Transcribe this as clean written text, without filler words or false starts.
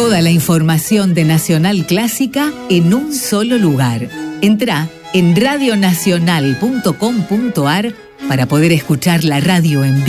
Toda la información de Nacional Clásica en un solo lugar. Entrá en radionacional.com.ar para poder escuchar la radio en vivo.